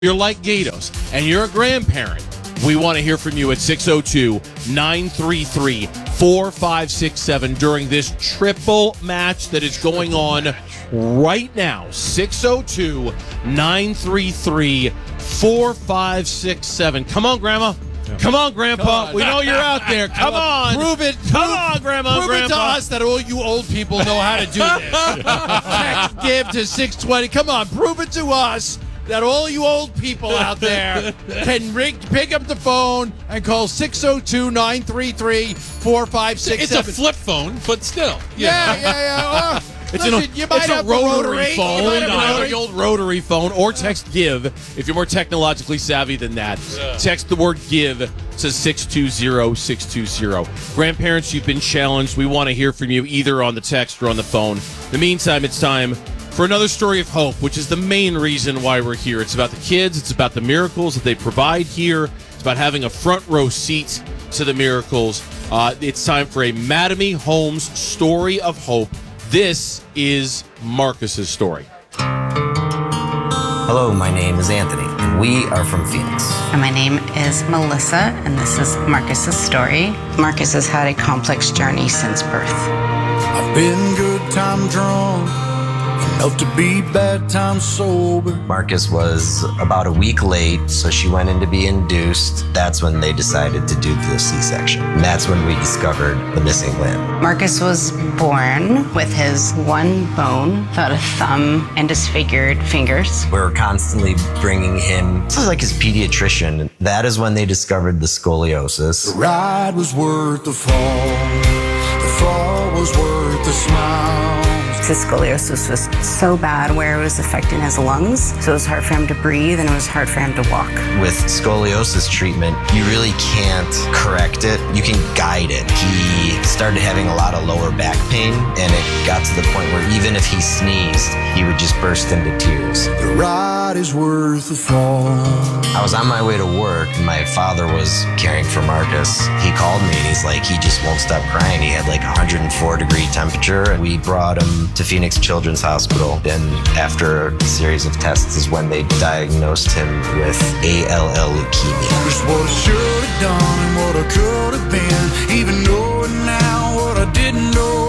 you're like Gatos and you're a grandparent, we want to hear from you at 602-933-4567 during this triple match that is going on right now. 602-933-4567. Come on, Grandma. Come on, Grandpa. We know you're out there. Come on. Prove it. Come on, Grandma. Prove it to Grandpa. us that all you old people know how to do this. Text give to 620. Come on, prove it to us that all you old people out there can pick up the phone and call 602-933-4567. It's a flip phone, but still. Yeah. It's You might a have rotary You phone, might have the old rotary phone, or text GIVE if you're more technologically savvy than that. Yeah. Text the word GIVE to 620-620. Grandparents, you've been challenged. We want to hear from you either on the text or on the phone. In the meantime, it's time for another story of hope, which is the main reason why we're here. It's about the kids. It's about the miracles that they provide here. It's about having a front row seat to the miracles. It's time for a Mattamy Homes story of hope. This is Marcus's story. Hello, my name is Anthony, and we are from Phoenix. And my name is Melissa, and this is Marcus's story. Marcus has had a complex journey since birth. I've been good time drunk, enough to be bad time sober. Marcus was about a week late, so she went in to be induced. That's when they decided to do the C-section. And that's when we discovered the missing limb. Marcus was born with his one bone, without a thumb, and disfigured fingers. We were constantly bringing him to like his pediatrician. That is when they discovered the scoliosis. The ride was worth the fall. The fall was worth the smile. His scoliosis was so bad where it was affecting his lungs, so it was hard for him to breathe and it was hard for him to walk. With scoliosis treatment, you really can't correct it. You can guide it. He started having a lot of lower back pain, and it got to the point where even if he sneezed, he would just burst into tears. The ride is worth the fall. I was on my way to work, and my father was caring for Marcus. He called me, and he's like, he just won't stop crying. He had like 104-degree temperature, and we brought him to Phoenix Children's Hospital. And after a series of tests is when they diagnosed him with ALL leukemia. Just what I should have done and what I could have been, even knowing now what I didn't know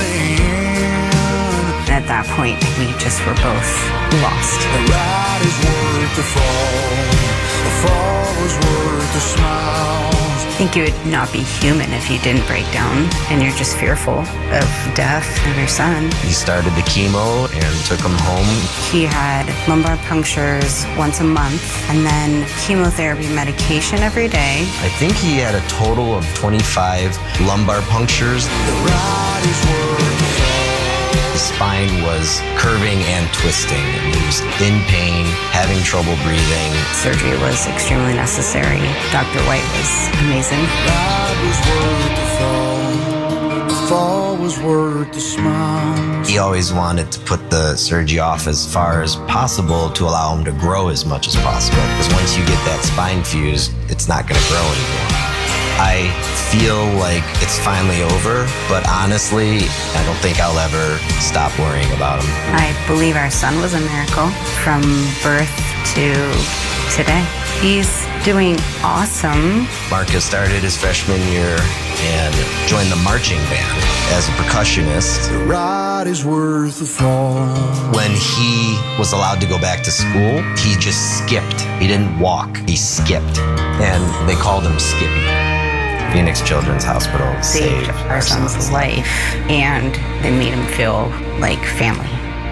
then. At that point, we just were both lost. The ride is worth the fall. The fall was worth the smiles. I think you would not be human if you didn't break down and you're just fearful of death of your son. He started the chemo and took him home. He had lumbar punctures once a month and then chemotherapy medication every day. I think he had a total of 25 lumbar punctures. The ride is worth the fall. His spine was curving and twisting. He was in pain, having trouble breathing. Surgery was extremely necessary. Dr. White was amazing. The ride was worth the fall. The fall was worth the smile. He always wanted to put the surgery off as far as possible to allow him to grow as much as possible. Because once you get that spine fused, it's not going to grow anymore. I feel like it's finally over, but honestly, I don't think I'll ever stop worrying about him. I believe our son was a miracle from birth to today. He's doing awesome. Marcus started his freshman year and joined the marching band as a percussionist. The ride is worth the fall. When he was allowed to go back to school, he just skipped. He didn't walk, he skipped. And they called him Skippy. Phoenix Children's Hospital saved our son's life, and they made him feel like family.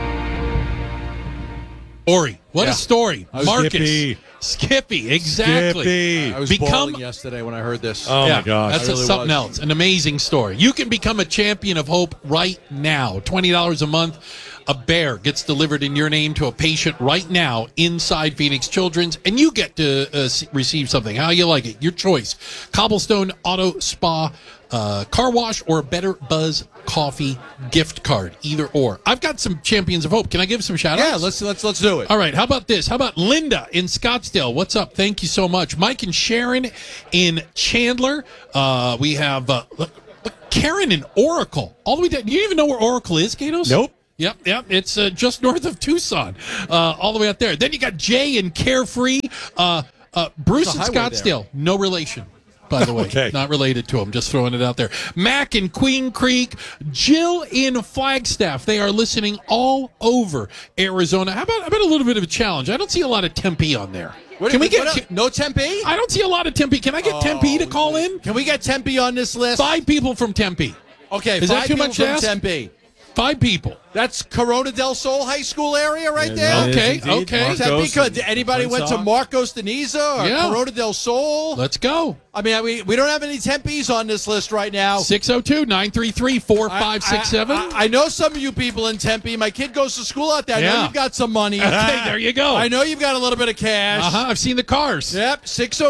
Ori, what a story. Marcus. Skippy, exactly. I was Become bawling yesterday when I heard this. Oh my gosh. That's something else. An amazing story. You can become a champion of hope right now. $20 a month. A bear gets delivered in your name to a patient right now inside Phoenix Children's, and you get to receive something. How you like it? Your choice. Cobblestone Auto Spa, car wash, or a Better Buzz Coffee gift card. Either or. I've got some champions of hope. Can I give some shout-outs? Yeah, let's do it. All right, how about this? How about Linda in Scottsdale? What's up? Thank you so much. Mike and Sharon in Chandler. We have look, Karen in Oracle. All the way down. Do you even know where Oracle is, Gatos? Nope. Yep. It's just north of Tucson, all the way out there. Then you got Jay and Carefree. Bruce and Scottsdale, no relation. By the way, Okay. Not related to him. Just throwing it out there. Mac in Queen Creek, Jill in Flagstaff. They are listening all over Arizona. How about a little bit of a challenge? I don't see a lot of Tempe on there. No Tempe? I don't see a lot of Tempe. Can I get Tempe to call in? Can we get Tempe on this list? 5 people from Tempe. Okay, Is that too much to from ask? Tempe. 5 people. That's Corona del Sol High School area right there. Okay. Tempe, could anybody went to Marcos de Niza or Yeah. Corona del Sol? Let's go. I mean, we don't have any Tempes on this list right now. 602-933-4567. I know some of you people in Tempe. My kid goes to school out there. I know Yeah. you've got some money. Hey, there you go. I know you've got a little bit of cash. I've seen the cars. Yep,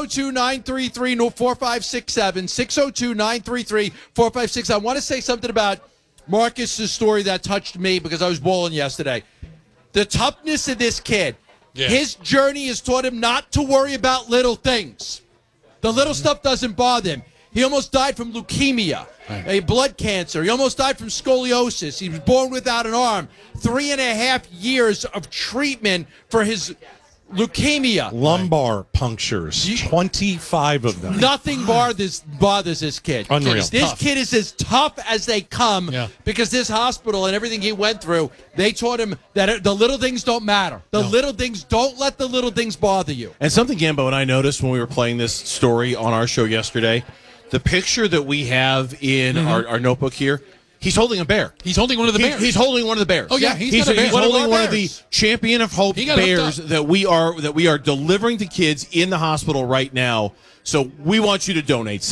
602-933-4567, 602-933-4567. I want to say something about Marcus's story that touched me because I was bowling yesterday. The toughness of this kid. Yeah. His journey has taught him not to worry about little things. The little stuff doesn't bother him. He almost died from leukemia, a blood cancer. He almost died from scoliosis. He was born without an arm. 3.5 years of treatment for his leukemia. Lumbar punctures, 25 of them. Nothing bothers this kid. Unreal. This kid is as tough as they come because this hospital and everything he went through, they taught him that the little things don't matter. The little things, don't let the little things bother you. And something Gambo and I noticed when we were playing this story on our show yesterday, the picture that we have in our notebook here, he's holding a bear. He's holding one of the bears. He's holding one of the bears. Oh, yeah, he's got a bear. He's One of holding our one of the bears. Champion of Hope He got hooked bears up. that we are delivering to kids in the hospital right now. So we want you to donate.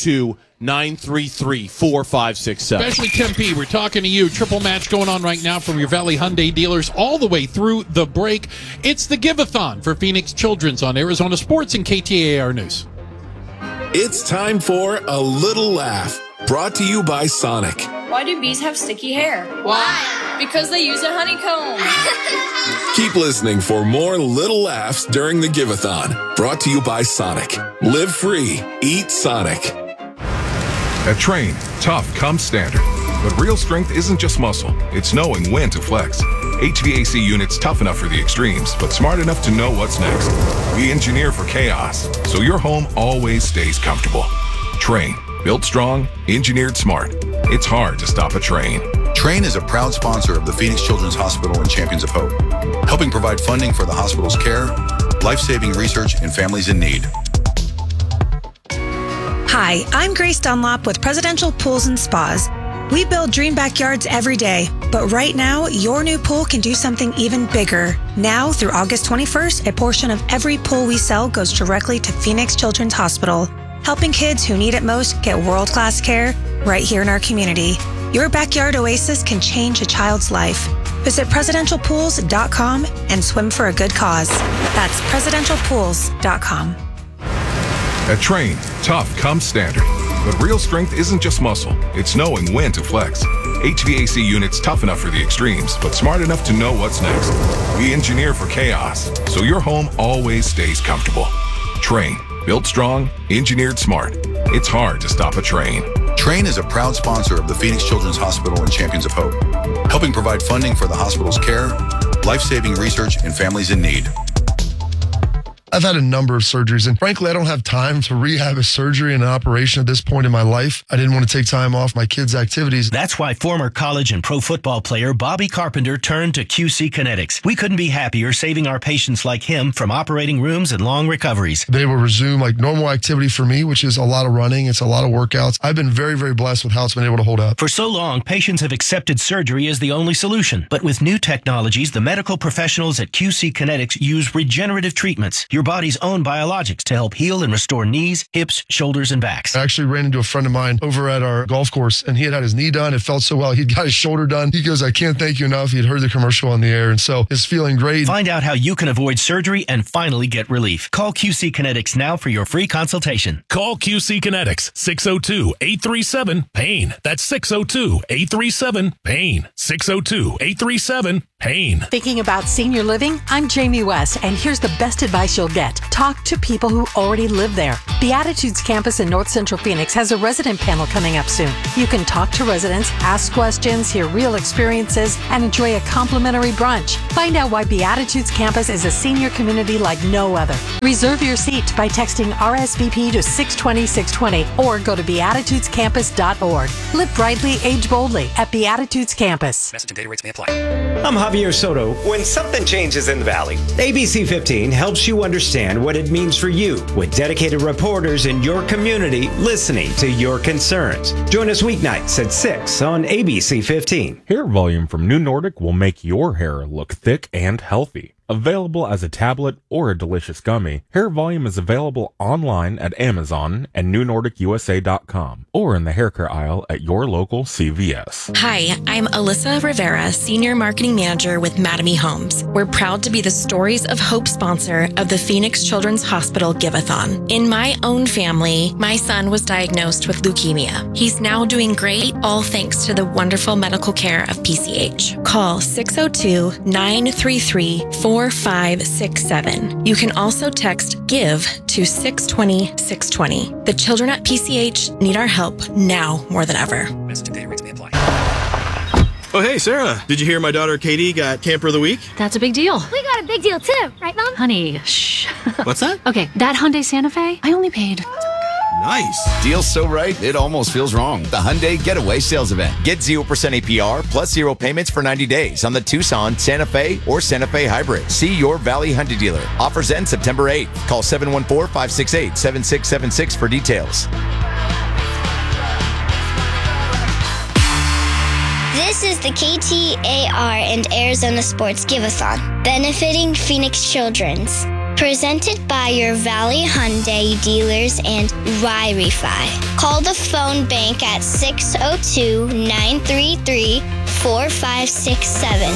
602-933-4567. Especially Tempe. We're talking to you. Triple match going on right now from your Valley Hyundai dealers all the way through the break. It's the Give-a-thon for Phoenix Children's on Arizona Sports and KTAR News. It's time for A Little Laugh, brought to you by Sonic. Why do bees have sticky hair? Why? Because they use a honeycomb. Keep listening for more little laughs during the Give-a-thon, brought to you by Sonic. Live free, eat Sonic. At Train, tough comes standard. But real strength isn't just muscle, it's knowing when to flex. HVAC units tough enough for the extremes, but smart enough to know what's next. We engineer for chaos, so your home always stays comfortable. Train, built strong, engineered smart. It's hard to stop a train. Train is a proud sponsor of the Phoenix Children's Hospital and Champions of Hope, helping provide funding for the hospital's care, life-saving research, and families in need. Hi, I'm Grace Dunlop with Presidential Pools and Spas. We build dream backyards every day, but right now, your new pool can do something even bigger. Now, through August 21st, a portion of every pool we sell goes directly to Phoenix Children's Hospital, helping kids who need it most get world-class care right here in our community. Your backyard oasis can change a child's life. Visit presidentialpools.com and swim for a good cause. That's presidentialpools.com. At Train, tough comes standard. But real strength isn't just muscle, it's knowing when to flex. HVAC units tough enough for the extremes, but smart enough to know what's next. We engineer for chaos, so your home always stays comfortable. Train, built strong, engineered smart. It's hard to stop a train. Train is a proud sponsor of the Phoenix Children's Hospital and Champions of Hope, helping provide funding for the hospital's care, life-saving research, and families in need. I've had a number of surgeries, and frankly, I don't have time to rehab a surgery and an operation at this point in my life. I didn't want to take time off my kids' activities. That's why former college and pro football player Bobby Carpenter turned to QC Kinetics. We couldn't be happier saving our patients like him from operating rooms and long recoveries. They will resume like normal activity for me, which is a lot of running. It's a lot of workouts. I've been very, very blessed with how it's been able to hold up. For so long, patients have accepted surgery as the only solution. But with new technologies, the medical professionals at QC Kinetics use regenerative treatments, your body's own biologics, to help heal and restore knees, hips, shoulders, and backs. I actually ran into a friend of mine over at our golf course, and he had his knee done. It felt so well. He'd got his shoulder done. He goes, I can't thank you enough. He'd heard the commercial on the air, and so it's feeling great. Find out how you can avoid surgery and finally get relief. Call QC Kinetics now for your free consultation. Call QC Kinetics, 602-837-PAIN. That's 602-837-PAIN. 602-837-PAIN. Thinking about senior living? I'm Jamie West, and here's the best advice you'll get. Talk to people who already live there. Beatitudes campus in North Central Phoenix has a resident panel coming up soon. You can talk to residents, ask questions, hear real experiences, and enjoy a complimentary brunch. Find out why Beatitudes campus is a senior community like no other. Reserve your seat by texting RSVP to 620-620 or go to beatitudescampus.org. Live brightly, age boldly at Beatitudes Campus. Message and data rates may apply. I'm Javier Soto. When something changes in the Valley, ABC 15 helps you understand what it means for you with dedicated reporters in your community listening to your concerns. Join us weeknights at 6 on ABC 15. Hair Volume from New Nordic will make your hair look thick and healthy. Available as a tablet or a delicious gummy, Hair Volume is available online at Amazon and NewNordicUSA.com or in the hair care aisle at your local CVS. Hi, I'm Alyssa Rivera, Senior Marketing Manager with Mattamy Homes. We're proud to be the Stories of Hope sponsor of the Phoenix Children's Hospital Give-a-thon. In my own family, my son was diagnosed with leukemia. He's now doing great, all thanks to the wonderful medical care of PCH. Call 602-933-4567. You can also text GIVE to 620-620. The children at PCH need our help now more than ever. Message and data rates may apply. Oh, hey, Sarah. Did you hear my daughter Katie got Camper of the Week? That's a big deal. We got a big deal too, right, Mom? Honey, shh. What's that? Okay, that Hyundai Santa Fe, I only paid... Nice. Deal's so right, it almost feels wrong. The Hyundai Getaway Sales Event. Get 0% APR plus 0 payments for 90 days on the Tucson, Santa Fe, or Santa Fe Hybrid. See your Valley Hyundai dealer. Offers end September 8th. Call 714-568-7676 for details. This is the KTAR and Arizona Sports Give-a-thon, benefiting Phoenix Children's. Presented by your Valley Hyundai dealers and Wi-Fi. Call the phone bank at 602-933-4567.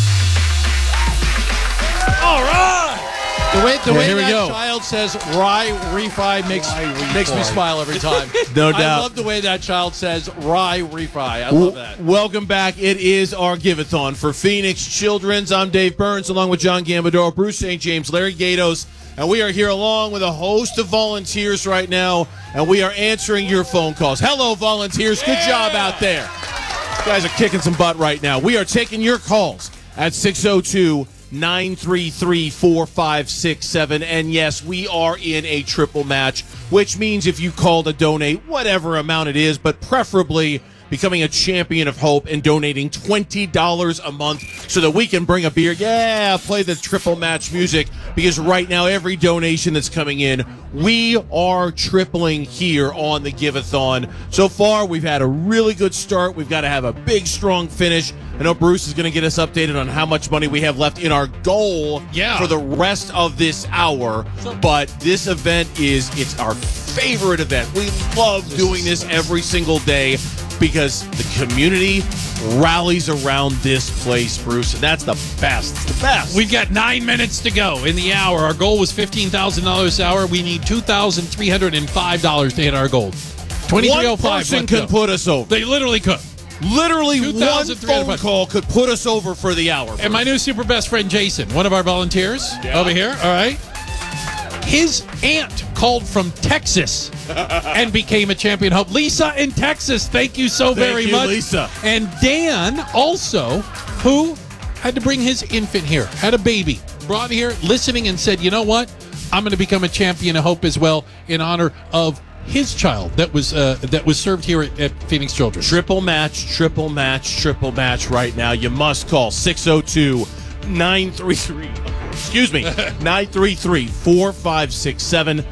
All right. The way here we that go. child says Wi-Fi makes me smile every time. No doubt. I love the way that child says Wi-Fi. I love that. Welcome back. It is our Give-a-thon for Phoenix Children's. I'm Dave Burns, along with John Gambadoro, Bruce St. James, Larry Gatos, and we are here along with a host of volunteers right now, and we are answering your phone calls. Hello, volunteers. Good job out there. You guys are kicking some butt right now. We are taking your calls at 602-933-4567. And yes, we are in a triple match, which means if you call to donate whatever amount it is, but preferably becoming a champion of hope and donating $20 a month so that we can bring a beer. Yeah, play the triple match music, because right now every donation that's coming in, we are tripling here on the Give-a-thon. So far, we've had a really good start. We've got to have a big, strong finish. I know Bruce is going to get us updated on how much money we have left in our goal for the rest of this hour. But this event it's our favorite event. We love doing this every single day because the community rallies around this place, Bruce, and that's the best. It's the best. We've got 9 minutes to go in the hour. Our goal was $15,000 this hour. We need $2,305 to hit our goal. 2305. One person could put us over. They literally could. Literally, one phone call could put us over for the hour. And my new super best friend, Jason, one of our volunteers over here, all right? His aunt called from Texas and became a champion hope. Lisa in Texas, thank you so very much. Lisa. And Dan also, who had to bring his infant here, had a baby, brought here, listening and said, you know what? I'm going to become a champion of hope as well in honor of his child that was served here at Phoenix Children's. Triple match right now. You must call 933-4567.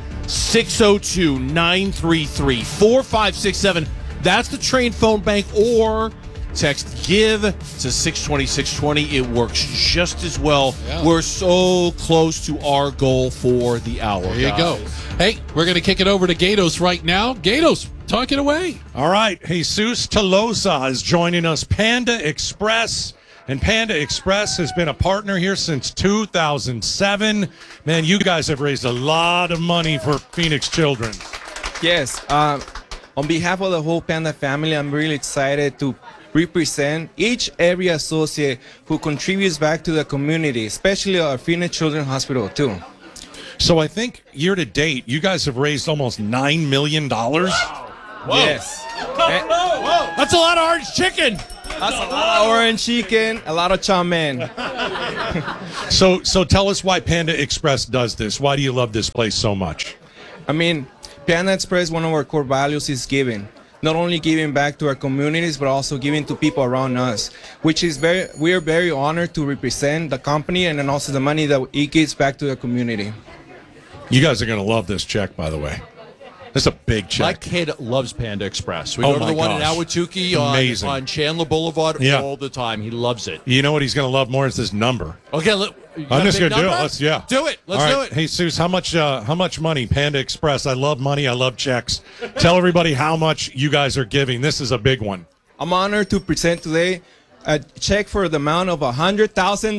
602-933-4567. That's the train phone bank, or text GIVE to 620-620. It works just as well. Yeah. We're so close to our goal for the hour. There you go. Hey, we're going to kick it over to Gatos right now. Gatos, talk it away. All right. Jesus Tolosa is joining us. Panda Express. And Panda Express has been a partner here since 2007. Man, you guys have raised a lot of money for Phoenix Children. Yes. On behalf of the whole Panda family, I'm really excited to represent each area associate who contributes back to the community, especially our Phoenix Children's Hospital, too. So I think year to date, you guys have raised almost $9 million. Whoa. Yes. Whoa. That's a lot of orange chicken. That's a lot of orange chicken, a lot of chow mein. So tell us why Panda Express does this. Why do you love this place so much? I mean, Panda Express, one of our core values is giving. Not only giving back to our communities, but also giving to people around us, which is we are very honored to represent the company and then also the money that it gives back to the community. You guys are going to love this check, by the way. That's a big check. My kid loves Panda Express. We Oh go to the my one in gosh. Ahwatukee Amazing. on Chandler Boulevard Yeah. all the time. He loves it. You know what he's going to love more is this number. Okay, look. you got I'm a just big going to do it. number? Let's do it. Let's All do right. it. Hey, Seuss, how much money? Panda Express. I love money. I love checks. Tell everybody how much you guys are giving. This is a big one. I'm honored to present today a check for the amount of $100,000.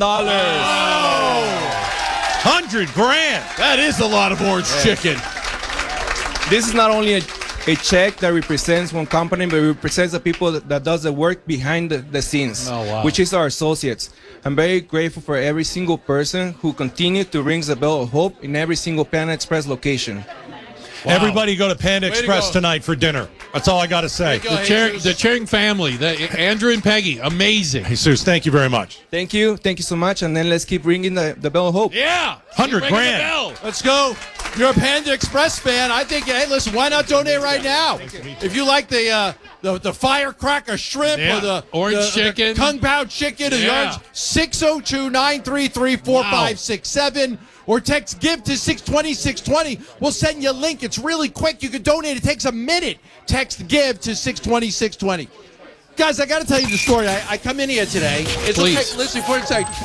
$100,000. That is a lot of orange chicken. This is not only a check that represents one company, but it represents the people that does the work behind the scenes, which is our associates. I'm very grateful for every single person who continued to ring the bell of hope in every single Panda Express location. Wow. Everybody go to Panda Express tonight for dinner. That's all I got to say. The Chang family, Andrew and Peggy, amazing. Jesus, thank you very much. Thank you so much, and then let's keep ringing the bell of hope. Yeah, $100,000. Let's go. You're a Panda Express fan. I think, hey, listen, why not donate right now? If you like the firecracker shrimp or the orange chicken, the Kung Pao chicken, or the orange, 602-933-4567. Or text GIVE to 620-620. We'll send you a link. It's really quick. You can donate. It takes a minute. Text GIVE to 620-620. Guys, I got to tell you the story. I come in here today. It's Please. okay. Listen, before you say,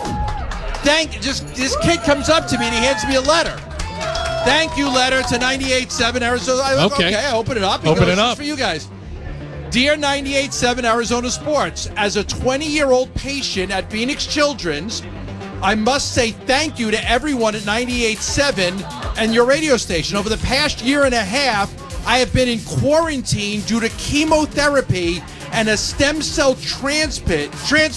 this kid comes up to me and he hands me a letter. Thank you letter to 98.7 Arizona. I look, okay, I open it up. He Open goes, it up. "This is for you guys. Dear 98.7 Arizona Sports, as a 20-year-old patient at Phoenix Children's, I must say thank you to everyone at 98.7 and your radio station. Over the past year and a half, I have been in quarantine due to chemotherapy and a stem cell transplant.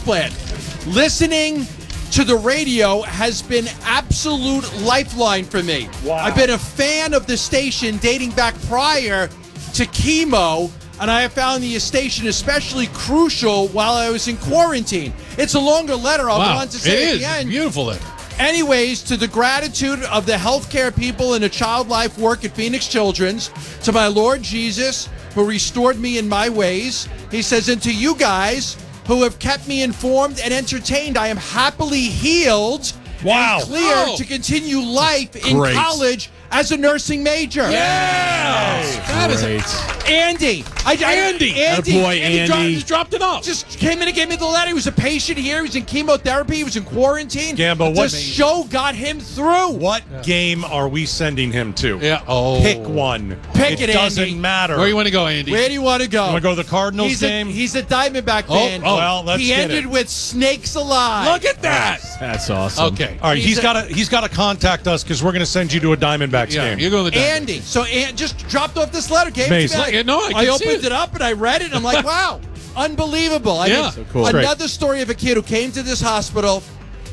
Listening to the radio has been absolute lifeline for me. Wow. I've been a fan of the station dating back prior to chemo, and I have found the station especially crucial while I was in quarantine. It's a longer letter. I'll go on to say at the end. Beautiful letter. Anyways, to the gratitude of the healthcare people and the child life work at Phoenix Children's, to my Lord Jesus, who restored me in my ways, he says, and to you guys who have kept me informed and entertained, I am happily healed and clear to continue life in Great. college as a nursing major. That is Great. Andy. Andy. Attaboy, Andy. Just dropped it off. Just came in and gave me the letter. He was a patient here. He was in chemotherapy. He was in quarantine. Gambo, the what show got him through. What game are we sending him to? Yeah. Oh. Pick one. Pick it, doesn't Andy. matter. Where you want to go, Andy? Where do you want to go? You want to go to the Cardinals he's game? He's a Diamondback fan. well, let's he get ended it. with Snakes Alive. Look at that. That's awesome. Okay. All right, he's got to contact us because we're going to send you to a Diamondbacks Yeah, game. you're going to the Andy. So just dropped off this letter. Gave it to me. Amazing. No, I can I see opened it. it up and I read it. And I'm like, wow, unbelievable. I Yeah. mean, So cool. Another story of a kid who came to this hospital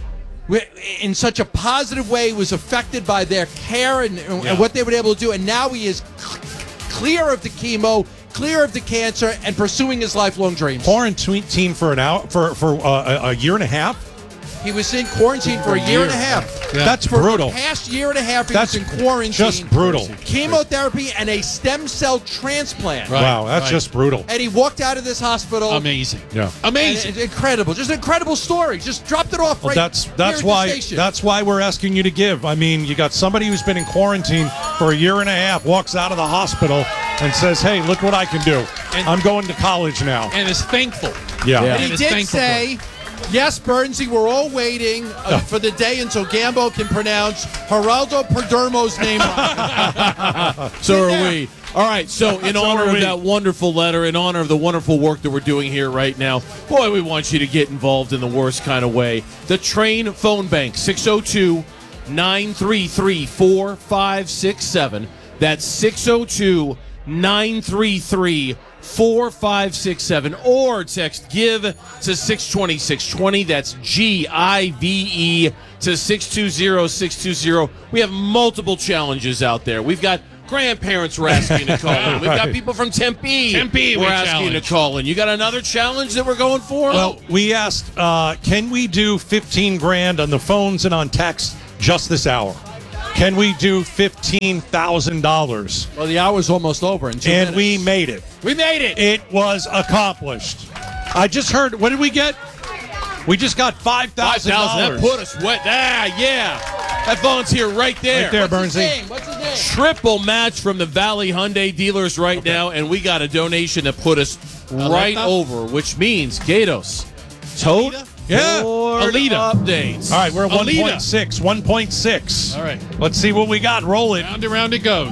in such a positive way, was affected by their care and what they were able to do. And now he is clear of the chemo, clear of the cancer, and pursuing his lifelong dreams. Quarantine for an hour for a year and a half. He was in quarantine for a year and a half. Yeah. That's For brutal. the past year and a half, he That's was in quarantine. just brutal. Chemotherapy and a stem cell transplant. Right. Wow, that's just brutal. And he walked out of this hospital. Amazing. Yeah. Amazing. And incredible. Just an incredible story. Just dropped it off Well, right that's here at the why station. that's why we're asking you to give. I mean, you got somebody who's been in quarantine for a year and a half, walks out of the hospital and says, "Hey, look what I can do. I'm going to college now." And is thankful. Yeah. And he is did thankful for say, yes, Bernsey, we're all waiting for the day until Gambo can pronounce Geraldo Perdomo's name right. So are we. All right, so in So honor are of we. that wonderful letter, in honor of the wonderful work that we're doing here right now, boy, we want you to get involved in the worst kind of way. The Train phone bank, 602-933-4567. That's 602-933-4567. 4567 or text GIVE to 620-620. That's GIVE to 620-620. We have multiple challenges out there. We've got grandparents we're asking to call in. We've got people from Tempe we're asking to call in. You got another challenge that we're going for? Well, we asked, can we do 15 grand on the phones and on text just this hour? Can we do $15,000? Well, the hour's almost over in 2 minutes. And we made it. We made it. It was accomplished. I just heard, what did we get? We just got $5,000. That put us wet. Yeah. That volunteer right there. Right there, What's his Bernsey. name? What's his name? Triple match from the Valley Hyundai dealers right now, and we got a donation that put us right over, which means Gatos. Tote. Yeah. Alita. Updates. All right, we're at Alita. 1.6. 1.6. All right. Let's see what we got. Roll it. Round and round it goes.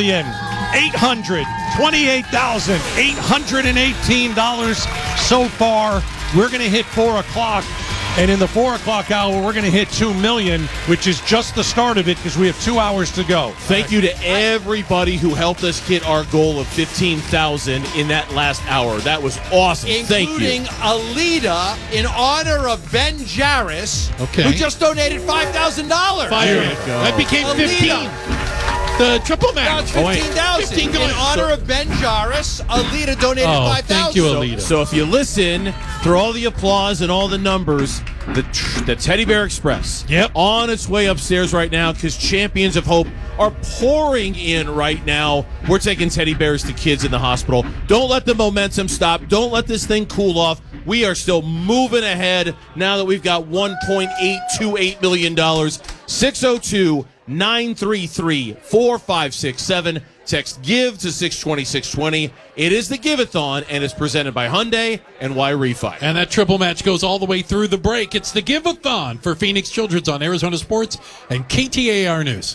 $1,828,818 so far. We're going to hit 4 o'clock. And in the 4 o'clock hour, we're going to hit $2 million, which is just the start of it because we have 2 hours to go. Thank you to everybody who helped us hit our goal of 15,000 in that last hour. That was awesome. Thank you. Including Alita in honor of Ben Jarris, who just donated $5,000. That became 15. The triple match. Now it's 15,000. In honor of Ben Jarris, Alita donated 5,000. Thank you, Alita. So if you listen, through all the applause and all the numbers, the Teddy Bear Express on its way upstairs right now because Champions of Hope are pouring in right now. We're taking teddy bears to kids in the hospital. Don't let the momentum stop. Don't let this thing cool off. We are still moving ahead now that we've got $1.828 million. 602-933-4567. Text GIVE to 620-620. It is the Give-a-thon, and it's presented by Hyundai and Y-Refi. And that triple match goes all the way through the break. It's the Give-a-thon for Phoenix Children's on Arizona Sports and KTAR News.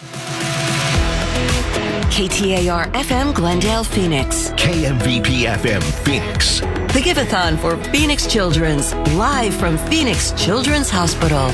KTAR FM Glendale, Phoenix. KMVP FM Phoenix. The Give-a-thon for Phoenix Children's, live from Phoenix Children's Hospital.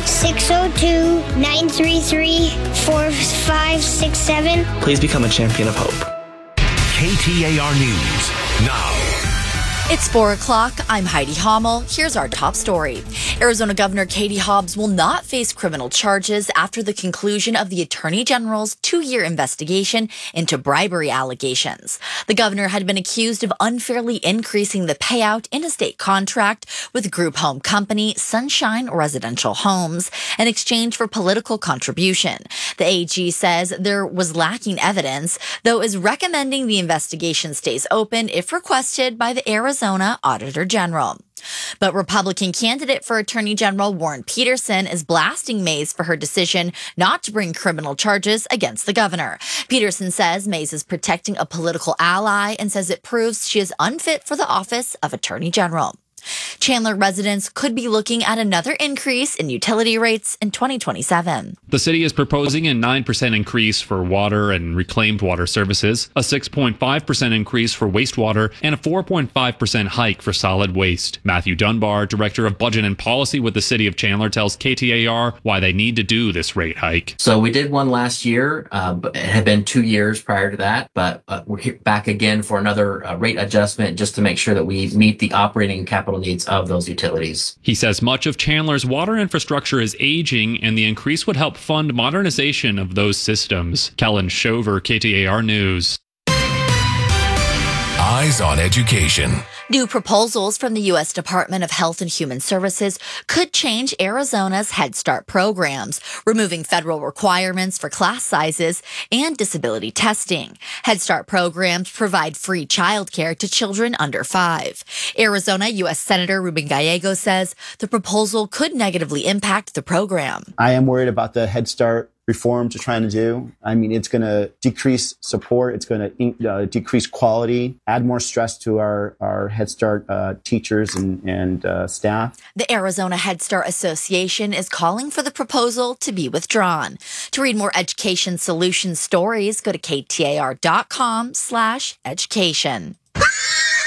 602-933-4567. Please become a champion of hope. KTAR News now. It's 4 o'clock. I'm Heidi Hommel. Here's our top story. Arizona Governor Katie Hobbs will not face criminal charges after the conclusion of the Attorney General's 2-year investigation into bribery allegations. The governor had been accused of unfairly increasing the payout in a state contract with group home company Sunshine Residential Homes in exchange for political contribution. The AG says there was lacking evidence, though is recommending the investigation stays open if requested by the Arizona Auditor General. But Republican candidate for Attorney General Warren Peterson is blasting Mays for her decision not to bring criminal charges against the governor. Peterson says Mays is protecting a political ally and says it proves she is unfit for the office of Attorney General. Chandler residents could be looking at another increase in utility rates in 2027. The city is proposing a 9% increase for water and reclaimed water services, a 6.5% increase for wastewater, and a 4.5% hike for solid waste. Matthew Dunbar, Director of Budget and Policy with the City of Chandler, tells KTAR why they need to do this rate hike. So we did one last year, but it had been 2 years prior to that, but we're back again for another rate adjustment just to make sure that we meet the operating capital needs of those utilities. He says much of Chandler's water infrastructure is aging, and the increase would help fund modernization of those systems. Kellen Shover, KTAR News. Eyes on Education. New proposals from the U.S. Department of Health and Human Services could change Arizona's Head Start programs, removing federal requirements for class sizes and disability testing. Head Start programs provide free childcare to children under 5. Arizona U.S. Senator Ruben Gallego says the proposal could negatively impact the program. I am worried about the Head Start reforms you're trying to do. I mean, it's going to decrease support. It's going to decrease quality, add more stress to our Head Start teachers and staff. The Arizona Head Start Association is calling for the proposal to be withdrawn. To read more education solutions stories, go to ktar.com/education.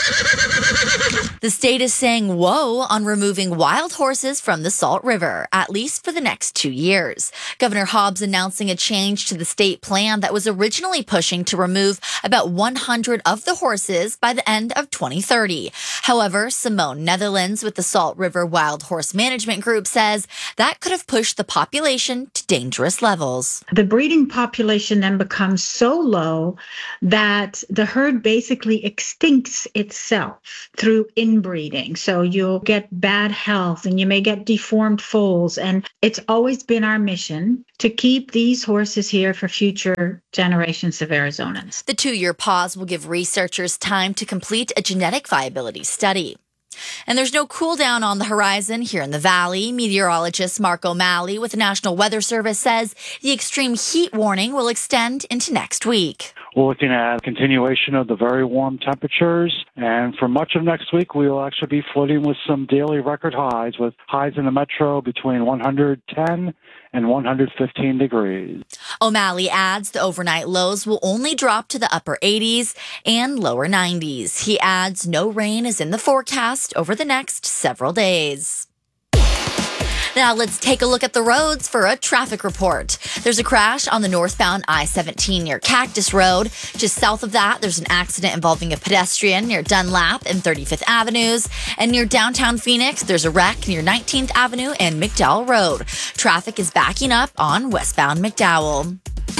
The state is saying whoa on removing wild horses from the Salt River, at least for the next 2 years. Governor Hobbs announcing a change to the state plan that was originally pushing to remove about 100 of the horses by the end of 2030. However, Simone Netherlands with the Salt River Wild Horse Management Group says that could have pushed the population to dangerous levels. The breeding population then becomes so low that the herd basically extincts itself through inbreeding. So you'll get bad health and you may get deformed foals. And it's always been our mission to keep these horses here for future generations of Arizonans. The 2-year pause will give researchers time to complete a genetic viability study. And there's no cool down on the horizon here in the valley. Meteorologist Mark O'Malley with the National Weather Service says the extreme heat warning will extend into next week. We're looking at a continuation of the very warm temperatures, and for much of next week, we will actually be flirting with some daily record highs, with highs in the metro between 110 and 115 degrees. O'Malley adds the overnight lows will only drop to the upper 80s and lower 90s. He adds no rain is in the forecast over the next several days. Now let's take a look at the roads for a traffic report. There's a crash on the northbound I-17 near Cactus Road. Just south of that, there's an accident involving a pedestrian near Dunlap and 35th Avenues. And near downtown Phoenix, there's a wreck near 19th Avenue and McDowell Road. Traffic is backing up on westbound McDowell.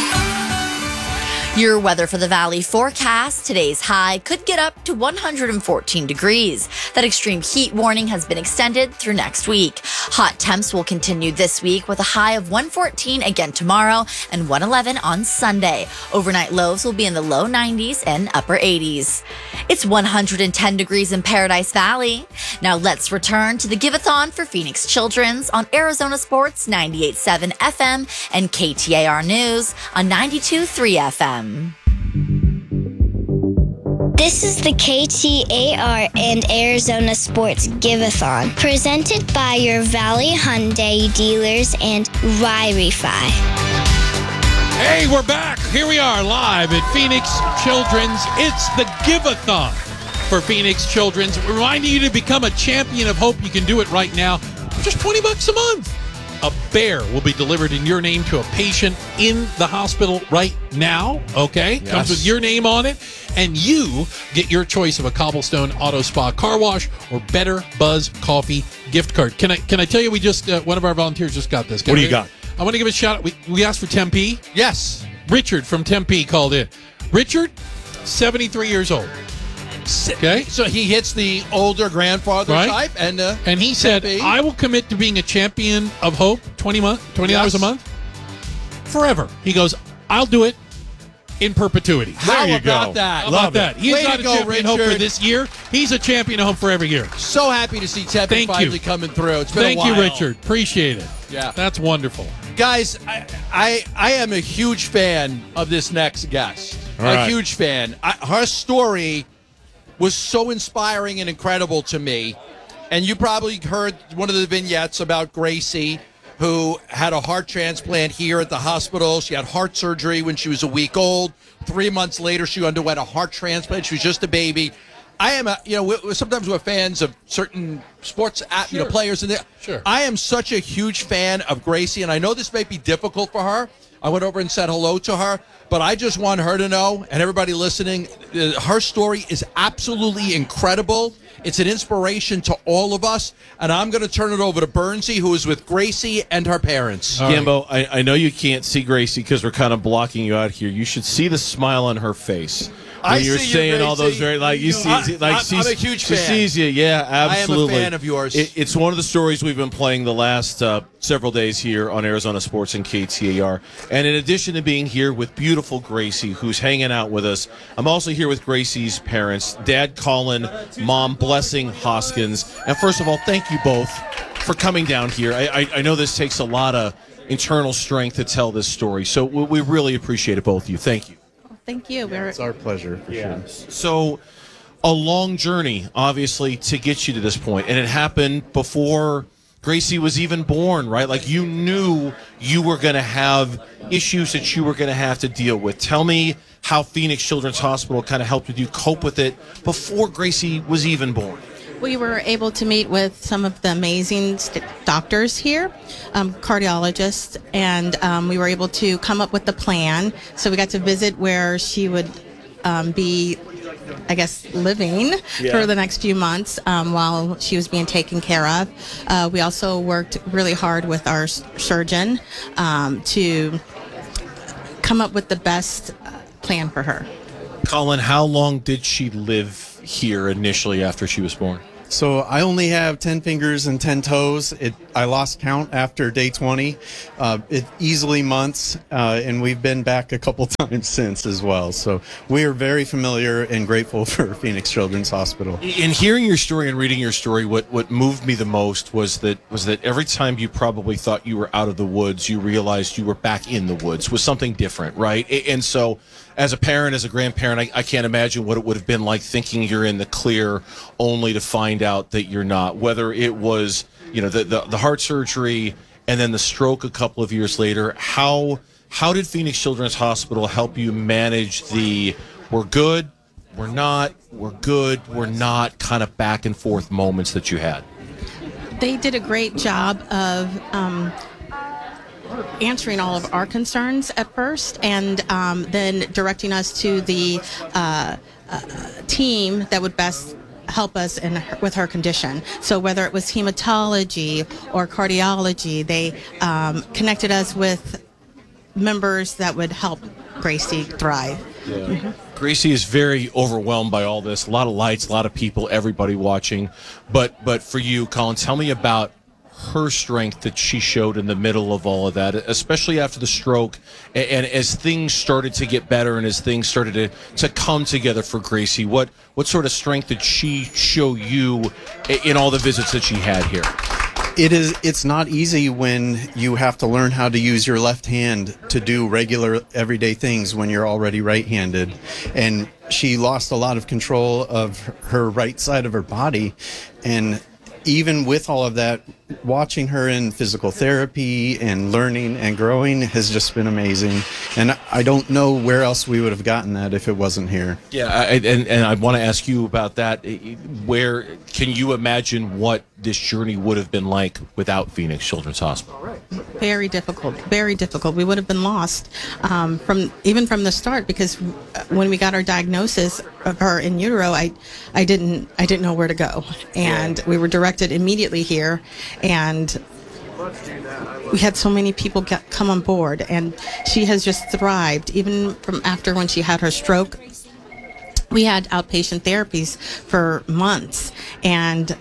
Your weather for the valley forecast. Today's high could get up to 114 degrees. That extreme heat warning has been extended through next week. Hot temps will continue this week with a high of 114 again tomorrow and 111 on Sunday. Overnight lows will be in the low 90s and upper 80s. It's 110 degrees in Paradise Valley. Now let's return to the Give-a-thon for Phoenix Children's on Arizona Sports 98.7 FM and KTAR News on 92.3 FM. This is the KTAR and Arizona Sports Give-a-thon, presented by your Valley Hyundai dealers and Ry-Refi. Hey, we're back. Here we are live at Phoenix Children's. It's the Give-a-thon for Phoenix Children's. Reminding you to become a champion of hope. You can do it right now. Just $20 a month. A bear will be delivered in your name to a patient in the hospital right now, okay? Yes. Comes with your name on it, and you get your choice of a Cobblestone Auto Spa car wash or Better Buzz Coffee gift card. Can I tell you, we just one of our volunteers just got this. What do you got? I want to give a shout out. We asked for Tempe. Yes. Richard from Tempe called in. Richard, 73 years old. Okay, so he hits the older grandfather type, and he said, "I will commit to being a champion of hope, $20 a month, forever." He goes, "I'll do it in perpetuity." How about that? How about that? He's Way not to a go, champion of hope for Richard. this year. He's a champion of hope for every year. So happy to see Tempe finally coming through. It's been a while. Thank you, Richard. Appreciate it. Yeah, that's wonderful, guys. I am a huge fan of this next guest. All right. A huge fan. Her story was so inspiring and incredible to me. And you probably heard one of the vignettes about Gracie, who had a heart transplant here at the hospital. She had heart surgery when she was a week old. 3 months later, she underwent a heart transplant. She was just a baby. I am sometimes we're fans of certain sports players in there. Sure. I am such a huge fan of Gracie, and I know this may be difficult for her. I went over and said hello to her, but I just want her to know, and everybody listening, her story is absolutely incredible. It's an inspiration to all of us, and I'm going to turn it over to Bernsey, who is with Gracie and her parents. Gambo, I know you can't see Gracie because we're kind of blocking you out here. You should see the smile on her face. When you're saying all those very, like, you see, like, I'm a huge fan. She sees you, yeah, absolutely. I am a fan of yours. It's one of the stories we've been playing the last several days here on Arizona Sports and KTAR. And in addition to being here with beautiful Gracie, who's hanging out with us, I'm also here with Gracie's parents, Dad Colin, Mom Blessing Hoskins. And first of all, thank you both for coming down here. I know this takes a lot of internal strength to tell this story, so we really appreciate it, both of you. Thank you. Thank you. It's our pleasure, for sure. So, a long journey, obviously, to get you to this point, and it happened before Gracie was even born, right? Like, you knew you were going to have issues that you were going to have to deal with. Tell me how Phoenix Children's Hospital kind of helped with you cope with it before Gracie was even born. We were able to meet with some of the amazing doctors here, cardiologists, and we were able to come up with the plan. So we got to visit where she would be, I guess, living for the next few months while she was being taken care of. We also worked really hard with our surgeon to come up with the best plan for her. Colin, how long did she live here initially after she was born? So I only have 10 fingers and 10 toes. I lost count after day 20. It easily months, and we've been back a couple times since as well. So we are very familiar and grateful for Phoenix Children's Hospital. In hearing your story and reading your story, what moved me the most was that every time you probably thought you were out of the woods, you realized you were back in the woods with something different, right? And so, as a parent, as a grandparent, I can't imagine what it would have been like thinking you're in the clear only to find out that you're not. Whether it was, the heart surgery and then the stroke a couple of years later, how did Phoenix Children's Hospital help you manage the we're good, we're not, we're good, we're not kind of back and forth moments that you had? They did a great job of answering all of our concerns at first, and then directing us to the team that would best help us with her condition. So whether it was hematology or cardiology, they connected us with members that would help Gracie thrive. Yeah. Mm-hmm. Gracie is very overwhelmed by all this. A lot of lights, a lot of people, everybody watching. But for you, Colin, tell me about her strength that she showed in the middle of all of that, especially after the stroke, and as things started to get better and as things started to come together for Gracie. What sort of strength did she show you in all the visits that she had here? It's not easy when you have to learn how to use your left hand to do regular everyday things when you're already right-handed. And she lost a lot of control of her right side of her body, and even with all of that, watching her in physical therapy and learning and growing has just been amazing. And I don't know where else we would have gotten that if it wasn't here. Yeah, and I want to ask you about that. Where can you imagine what this journey would have been like without Phoenix Children's Hospital? Very difficult, very difficult. We would have been lost from the start, because when we got our diagnosis of her in utero, I didn't know where to go, and we were directed immediately here, and we had so many people come on board, and she has just thrived. Even from after when she had her stroke, we had outpatient therapies for months, and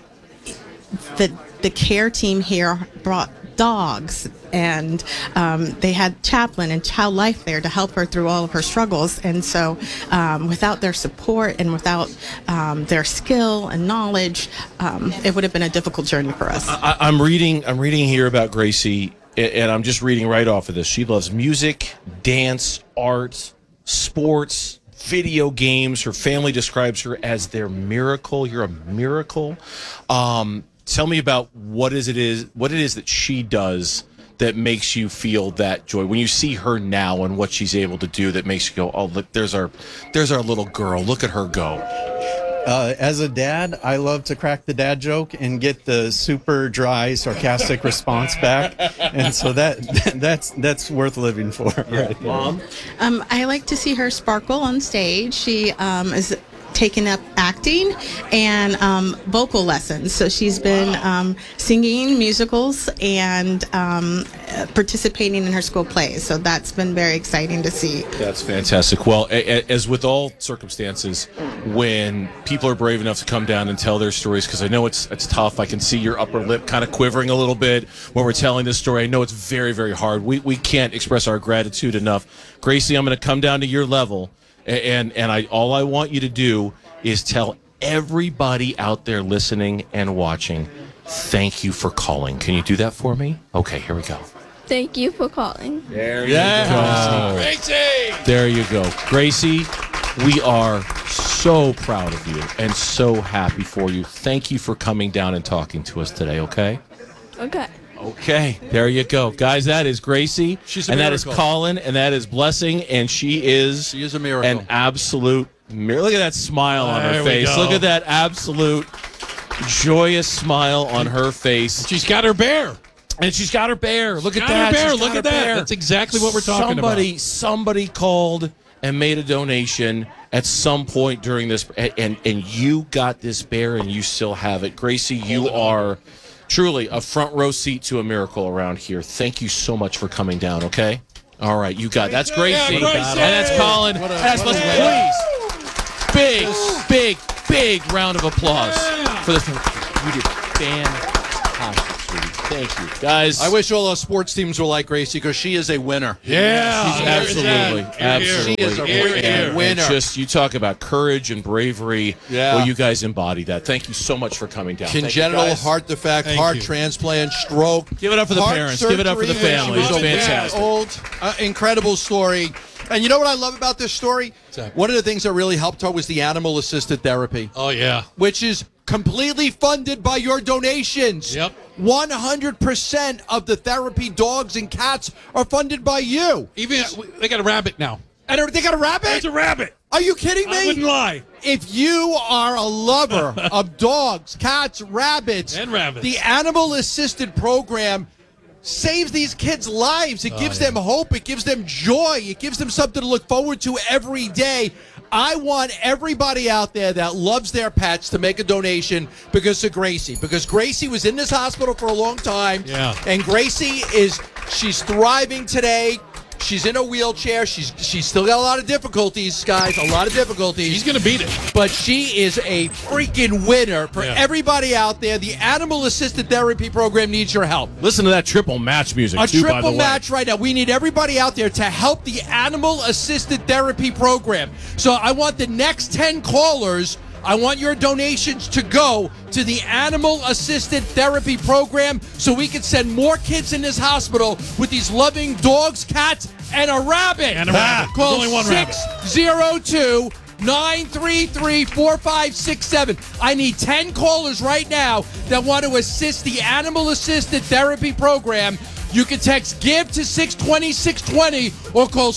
the care team here brought dogs, and they had chaplain and child life there to help her through all of her struggles. And so without their support and without their skill and knowledge, it would have been a difficult journey for us. I'm reading here about Gracie, and I'm just reading right off of this. She loves music, dance, art, sports, video games. Her family describes her as their miracle. You're a miracle. Tell me about what it is that she does that makes you feel that joy when you see her now and what she's able to do, that makes you go, oh, look, there's our little girl. Look at her go. As a dad, I love to crack the dad joke and get the super dry, sarcastic response back, and so that's worth living for. Right. Mom, I like to see her sparkle on stage. She is taken up acting and vocal lessons. So she's been singing musicals and participating in her school plays. So that's been very exciting to see. That's fantastic. Well, as with all circumstances, when people are brave enough to come down and tell their stories, because I know it's tough. I can see your upper lip kind of quivering a little bit when we're telling this story. I know it's very, very hard. We can't express our gratitude enough. Gracie, I'm going to come down to your level. And all I want you to do is tell everybody out there listening and watching, thank you for calling. Can you do that for me? Okay, here we go. Thank you for calling. There you go. Gracie! There you go. Gracie, we are so proud of you and so happy for you. Thank you for coming down and talking to us today, okay? Okay. Okay, there you go, guys. That is Gracie, She's a and that is miracle. Colin, and that is Blessing, and she is a miracle. an absolute miracle. Look at that smile on her There we face. go. Look at that absolute joyous smile on her face. She's got her bear. And she's got her bear. Look at got that. her bear. She's got Look her at that. bear. That's exactly what we're talking about. Somebody called and made a donation at some point during this, and you got this bear, and you still have it. Gracie, you are truly a front row seat to a miracle around here. Thank you so much for coming down, okay? All right, you got it. That's Gracie. Yeah, Gracie. And that's Colin. And that's please. Big round of applause for this. You did fantastic, sweetie. Thank you, guys. I wish all our sports teams were like Gracie because she is a winner. Yeah. She's absolutely. She is a freaking winner. And just you talk about courage and bravery. Yeah. Well, you guys embody that. Thank you so much for coming down. Congenital Thank you, guys. heart defect, Thank heart you. transplant, stroke. Give it up for the heart parents. Give it up for the surgery when families. she was Fantastic. Old, incredible story. And you know what I love about this story? One of the things that really helped her was the animal-assisted therapy. Oh, yeah. Which is completely funded by your donations. Yep. 100% of the therapy dogs and cats are funded by you. Even they got a rabbit now. And they got a rabbit? It's a rabbit. Are you kidding me? I wouldn't lie. If you are a lover of dogs, cats, rabbits, And rabbits. the animal-assisted program saves these kids' lives. It gives them hope. It gives them joy. It gives them something to look forward to every day. I want everybody out there that loves their pets to make a donation because of Gracie. Because Gracie was in this hospital for a long time. Yeah. And Gracie she's thriving today. She's in a wheelchair. She's still got a lot of difficulties, guys. A lot of difficulties. He's going to beat it. But she is a freaking winner for everybody out there. The animal-assisted therapy program needs your help. Listen to that triple match music, A too, by the triple way. match right now. We need everybody out there to help the animal-assisted therapy program. So I want the next 10 callers, I want your donations to go to the animal-assisted therapy program so we can send more kids in this hospital with these loving dogs, cats, and a rabbit. And a rabbit. Call There's only one rabbit. 602-933-4567. I need 10 callers right now that want to assist the animal-assisted therapy program. You can text GIVE to 620-620 or call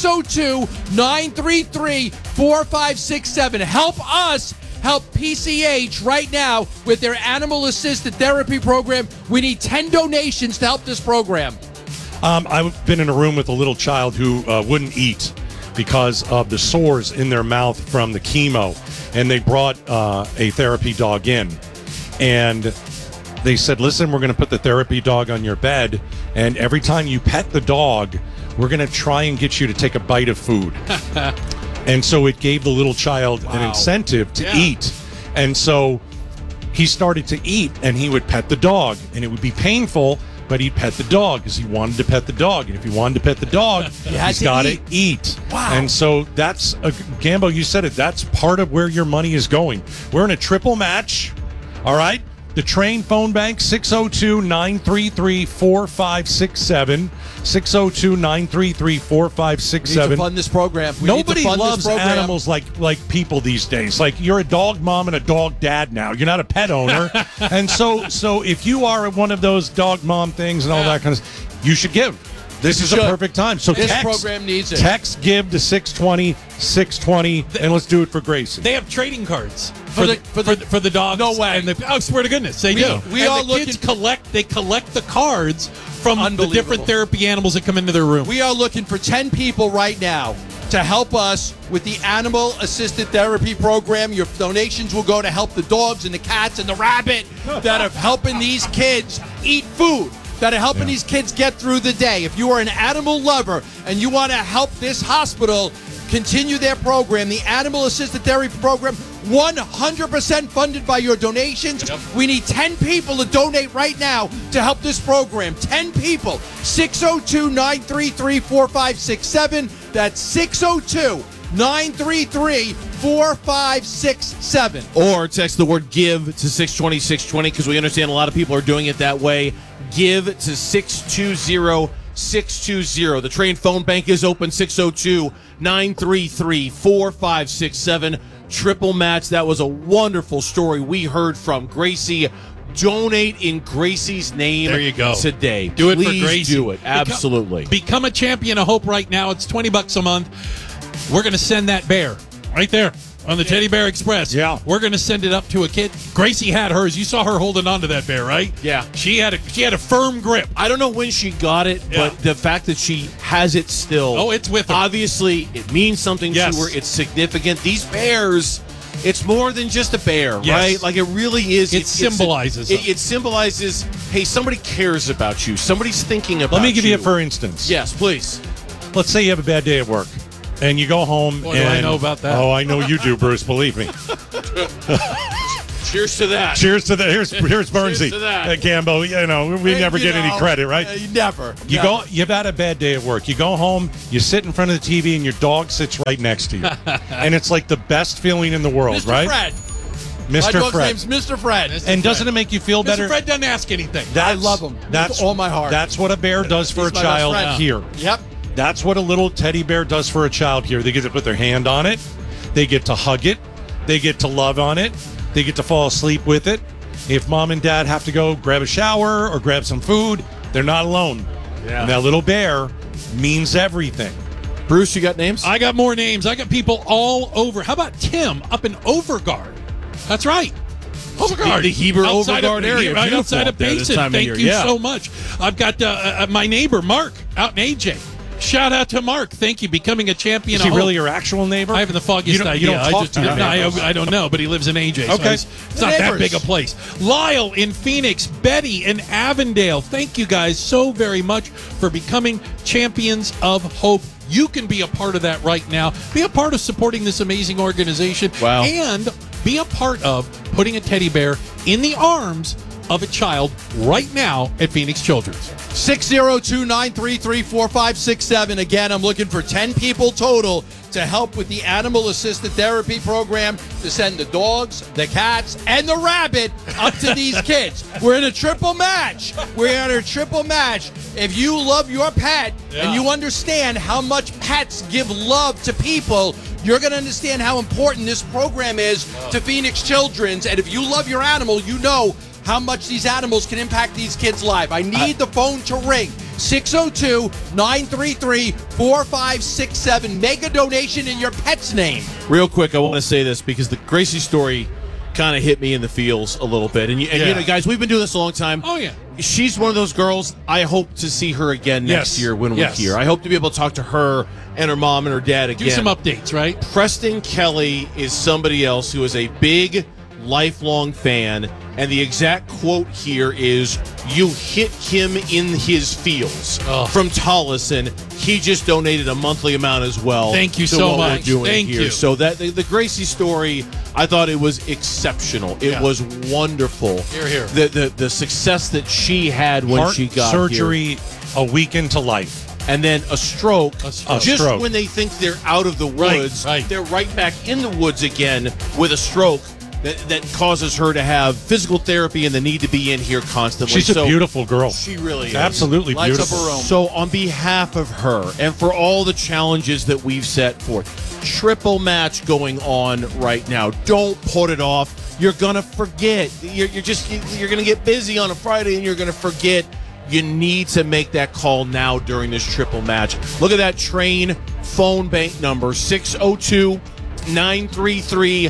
602-933-4567. Help us help PCH right now with their animal-assisted therapy program. We need 10 donations to help this program. I've been in a room with a little child who wouldn't eat because of the sores in their mouth from the chemo, and they brought a therapy dog in, and they said, listen, we're going to put the therapy dog on your bed, and every time you pet the dog, we're going to try and get you to take a bite of food. And so it gave the little child an incentive to eat. And so he started to eat, and he would pet the dog, and it would be painful, but he'd pet the dog because he wanted to pet the dog. And if he wanted to pet the dog, he's got to eat. Wow. And so that's, Gambo, you said it, that's part of where your money is going. We're in a triple match, all right? The Train phone bank, 602-933-4567. 602-933-4567. We need to fund this program. We need to Nobody fund this loves program. animals like people these days. Like, you're a dog mom and a dog dad now. You're not a pet owner. And so if you are one of those dog mom things and all that kind of stuff, you should give. This is a perfect time. So this text, program needs it. Text GIVE to 620-620, and let's do it for Gracie. They have trading cards for the dogs. No way! And I swear to goodness, they do. We and are the kids collect the cards from the different therapy animals that come into their room. We are looking for 10 people right now to help us with the animal-assisted therapy program. Your donations will go to help the dogs and the cats and the rabbit that are helping these kids eat food, that are helping these kids get through the day. If you are an animal lover and you want to help this hospital continue their program, the animal-assisted therapy program, 100% funded by your donations. We need 10 people to donate right now to help this program. 10 people. 602-933-4567. That's 602-933-4567. Or text the word GIVE to 620-620 because we understand a lot of people are doing it that way. Give to 620-620. The Train phone bank is open, 602-933-4567. Triple match. That was a wonderful story we heard from Gracie donate in Gracie's name. There you go. Today. Do it Please for Gracie. do it. Absolutely. Become a champion of hope right now. It's $20 a month. We're going to send that bear right there on the Teddy Bear Express. Yeah. We're going to send it up to a kid. Gracie had hers. You saw her holding on to that bear, right? Yeah. She had a firm grip. I don't know when she got it, but the fact that she has it still. Oh, it's with her. Obviously, it means something to her. It's significant. These bears, it's more than just a bear, right? Like it really is. It symbolizes. It symbolizes, hey, somebody cares about you. Somebody's thinking about you. Let me give you a for instance. Yes, please. Let's say you have a bad day at work. And you go home. Boy, do I know about that. Oh, I know you do, Bruce. Believe me. Cheers to that. Cheers to that. Here's Bernsey. Cheers to that. Gambo, we never get any credit, right? Never. You've had a bad day at work. You go home, you sit in front of the TV, and your dog sits right next to you. And it's like the best feeling in the world, Mr. right? Fred. Mr. My dog's Fred. name's Mr. Fred. And doesn't it make you feel better? Mr. Fred doesn't ask anything. I love him with all my heart. That's what a bear does for a He's my best child friend. here. Yep. That's what a little teddy bear does for a child here. They get to put their hand on it. They get to hug it. They get to love on it. They get to fall asleep with it. If mom and dad have to go grab a shower or grab some food, they're not alone. Yeah. And that little bear means everything. Bruce, you got names? I got more names. I got people all over. How about Tim up in Overguard? That's right. Overguard. The Heber Overguard area. Right Beautiful outside of up there this Payson. time of Thank year. you Yeah. so much. I've got my neighbor, Mark, out in AJ. Shout out to Mark. Thank you. Becoming a champion. Is he of really hope. your actual neighbor? I have the foggiest You idea. don't talk to your neighbors. I don't know, but he lives in AJ. So Okay. it's not that big a place. Lyle in Phoenix, Betty in Avondale. Thank you guys so very much for becoming champions of hope. You can be a part of that right now. Be a part of supporting this amazing organization. Wow. And be a part of putting a teddy bear in the arms of a child right now at Phoenix Children's. 602-933-4567. Again, I'm looking for 10 people total to help with the animal assisted therapy program to send the dogs, the cats, and the rabbit up to these kids. We're in a triple match. If you love your pet and you understand how much pets give love to people, you're going to understand how important this program is to Phoenix Children's. And if you love your animal, you know how much these animals can impact these kids' lives. I need the phone to ring. 602-933-4567. Make a donation in your pet's name. Real quick, I want to say this because the Gracie story kind of hit me in the feels a little bit. And you know, guys, we've been doing this a long time. Oh, yeah. She's one of those girls. I hope to see her again next year when we're here. I hope to be able to talk to her and her mom and her dad again. Do some updates, right? Preston Kelly is somebody else who is a big, lifelong fan. And the exact quote here is, you hit him in his feels. From Tollison. He just donated a monthly amount as well. Thank you to so what much. We're doing Thank here. you. So that the Gracie story, I thought it was exceptional. It was wonderful. Hear, hear. The success that she had when Heart she got surgery here. a week into life. And then a stroke. Just stroke. when they think they're out of the woods, they're right back in the woods again with a stroke that causes her to have physical therapy and the need to be in here constantly. She's a beautiful girl. She really is. Absolutely Lights up beautiful. her room. So on behalf of her and for all the challenges that we've set forth, triple match going on right now. Don't put it off. You're going to forget. You're going to get busy on a Friday and you're going to forget. You need to make that call now during this triple match. Look at that train phone bank number, 602-933-4567.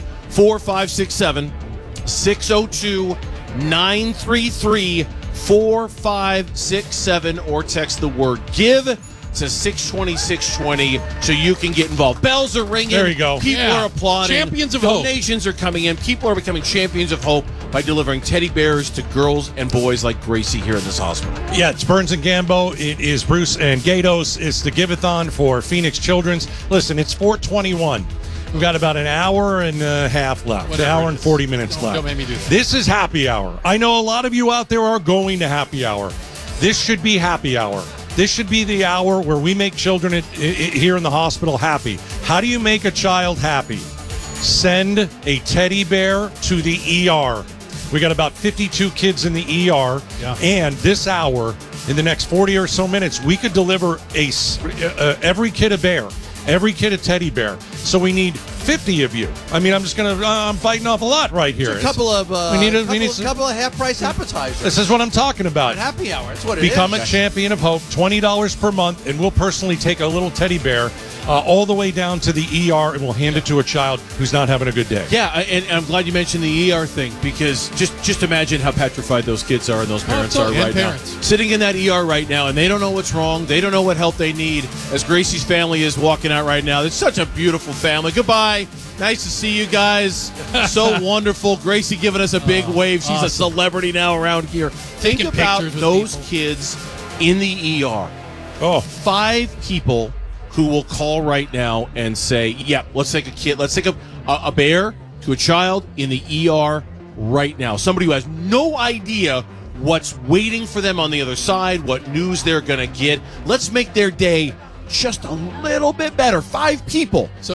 602-933-4567 or text the word give to 620-620 so you can get involved. Bells are ringing. There you go. People are applauding. Champions of hope. Donations are coming in. People are becoming champions of hope by delivering teddy bears to girls and boys like Gracie here in this hospital. Yeah, it's Burns and Gambo. It is Bruce and Gatos. It's the Give-a-thon for Phoenix Children's. Listen, it's 4:21. We've got about an hour and a half left. Whatever An hour it and is. 40 minutes left. Don't make me do that. This is happy hour. I know a lot of you out there are going to happy hour. This should be happy hour. This should be the hour where we make children here in the hospital happy. How do you make a child happy? Send a teddy bear to the ER. We got about 52 kids in the ER. Yeah. And this hour, in the next 40 or so minutes, we could deliver every kid a bear. Every kid a teddy bear. So we need 50 of you. I mean, I'm just going to, I'm biting off a lot right here. A couple of couple of half-price appetizers. This is what I'm talking about. At happy hour. That's what it is. Become a champion of hope, $20 per month, and we'll personally take a little teddy bear all the way down to the ER, and we'll hand it to a child who's not having a good day. Yeah, and I'm glad you mentioned the ER thing, because just imagine how petrified those kids are and those parents are right now. Sitting in that ER right now, and they don't know what's wrong. They don't know what help they need. As Gracie's family is walking out right now, it's such a beautiful family. Goodbye. Nice to see you guys. So wonderful. Gracie giving us a big wave. She's a celebrity now around here. Think about those kids in the ER. 5 people who will call right now and say, yeah, let's take a kid, let's take a bear to a child in the ER right now. Somebody who has no idea what's waiting for them on the other side, what news they're going to get. Let's make their day just a little bit better. 5 people. So